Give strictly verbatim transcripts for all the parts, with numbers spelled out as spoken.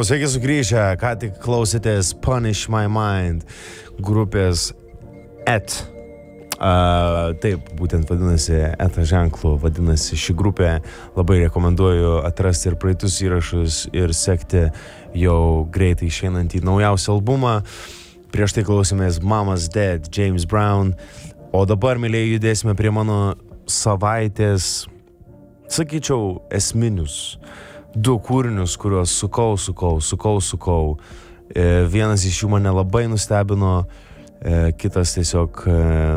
sveiki sugrįžę, ką tik klausėtės Punish My Mind grupės Et. Uh, taip, būtent vadinasi Eta ženklu, vadinasi ši grupė. Labai rekomenduoju atrasti ir praeitus įrašus ir sekti jau greitai išeinantį naujausią albumą. Prieš tai klausėmės Mama's Dead, James Brown. O dabar, mėlyje, judėsime prie mano savaitės, sakyčiau, esminius du kūrinius, kuriuos sukau, sukau, sukau, sukau. E, vienas iš jų mane labai nustebino, e, kitas tiesiog e,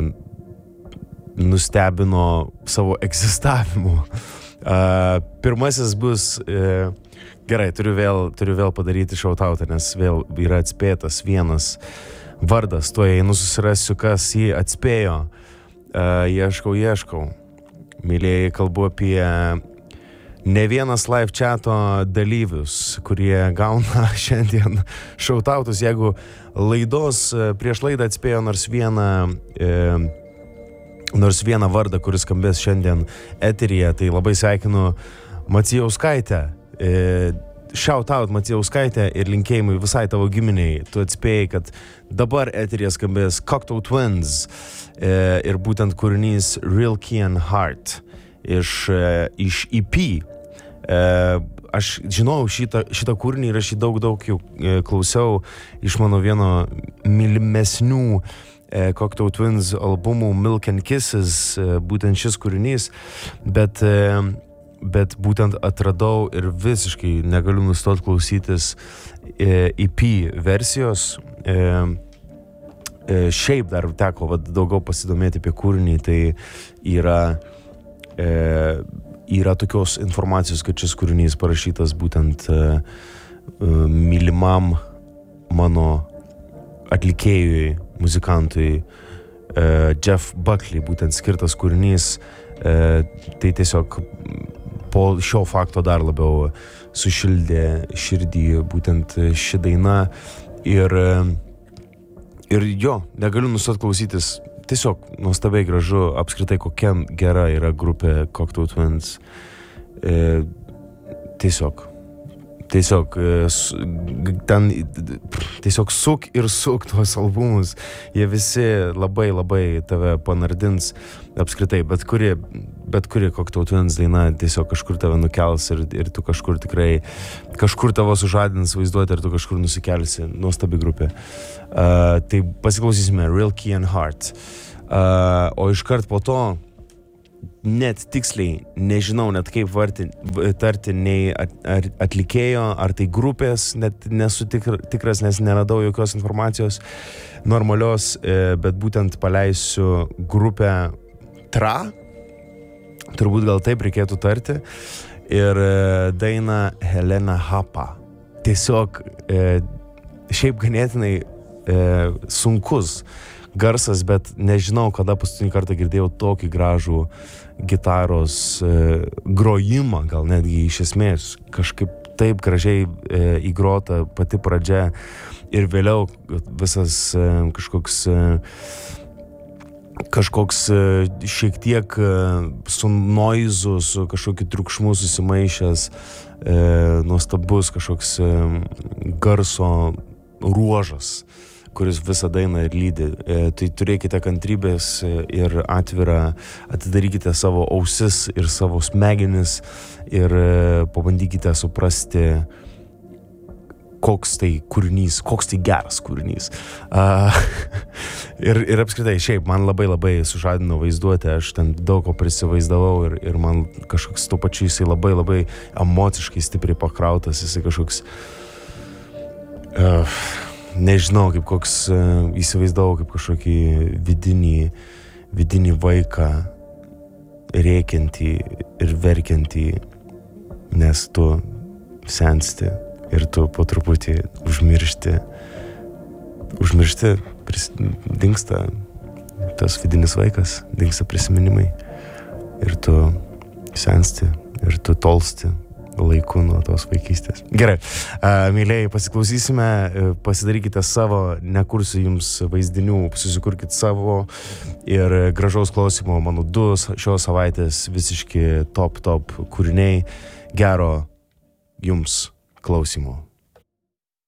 nustebino savo egzistavimu. E, pirmasis bus, e, gerai, turiu vėl, turiu vėl padaryti šautautą, nes vėl yra atspėtas vienas vardas, tuo einu susirasiu, kas jį atspėjo. E, ieškau, ieškau. Mylėjai, kalbu apie ne vienas live chato dalyvius, kurie gauna šiandien šautautus. Jeigu laidos prieš laidą atspėjo nors vieną, e, nors vieną vardą, kuris skambės šiandien eteryje, tai labai sveikinu Macijauskaitę. E, Shoutout Macijauskaitę ir linkėjimai visai tavo giminiai. Tu atspėjai, kad dabar eteryje skambės Cocteau Twins e, ir būtent kūrinys Real Key and Heart iš, e, iš E P. E, aš žinau šitą, šitą kūrinį ir aš jį daug daug jau e, klausiau iš mano vieno mylimesnių e, Cocteau Twins albumų Milk and Kisses, e, būtent šis kūrinys, bet, e, bet būtent atradau ir visiškai negaliu nustoti klausytis e, E P versijos. E, e, šiaip dar teko vat, daugiau pasidomėti apie kūrinį, tai yra e, yra tokios informacijos, kad šis kūrinys parašytas būtent uh, uh, mylimam mano atlikėjui, muzikantui uh, Jeff Buckley, būtent skirtas kūrinys. Uh, tai tiesiog po šio fakto dar labiau sušildė širdį būtent ši daina ir, uh, ir jo, negaliu nustoti klausytis. Tiesiog nuostabiai gražu, apskritai kokia gera yra grupė Cocteau Twins. E, tiesiog, tiesiog, e, ten tiesiog suk ir suk tuos albumus. Jie visi labai labai tave panardins apskritai, bet kuri, bet kuri Cocteau Twins daina tiesiog kažkur tave nukels ir, ir tu kažkur tikrai, kažkur tavo sužadins vaizduoti ir tu kažkur nusikelsi. Nuostabi grupė. Uh, tai pasiklausysime Real Key and Heart. Uh, o iškart po to net tiksliai nežinau net kaip varti, tarti nei at, ar, atlikėjo, ar tai grupės, net nesu tikr, tikras, nes neradau jokios informacijos normalios, e, bet būtent paleisiu grupę Tra, turbūt gal taip reikėtų tarti, ir e, dainą Helena Hapa. Tiesiog e, šiaip ganėtinai e, sunkus garsas, bet nežinau, kada paskutinį kartą girdėjau tokį gražų gitaros e, grojimą, gal netgi iš esmės kažkaip taip gražiai e, įgrota pati pradžia ir vėliau visas e, kažkoks e, kažkoks e, šiek tiek e, su noizu, su kažkokiu triukšmu susimaišęs e, nuostabus kažkoks e, garso ruožas, kuris visą dainą ir lydi. E, tai turėkite kantrybės ir atvirą, atidarykite savo ausis ir savo smegenis ir e, pabandykite suprasti, koks tai kūrinys, koks tai geras kūrinys. Uh, ir, ir apskritai, šiaip, man labai labai sužadino vaizduotę, aš ten daug ko prisivaizdavau ir, ir man kažkoks tuo pačiu jisai labai labai emociškai stipriai pakrautas, jisai kažkoks uh, nežinau, kaip koks, uh, įsivaizdavau kaip kažkokį vidinį, vidinį vaiką rėkiantį ir verkiantį, nes tu sensti ir tu po truputį užmiršti, užmiršti, pris, dingsta tas vidinis vaikas, dingsta prisiminimai ir tu sensti ir tu tolsti laiku nuo tos vaikystės. Gerai, mėlėjai, pasiklausysime, pasidarykite savo, nekursiu jums vaizdinių, susikurkit savo ir gražaus klausimo, mano du šios savaitės visiški top top kūriniai. Gero jums klausimo.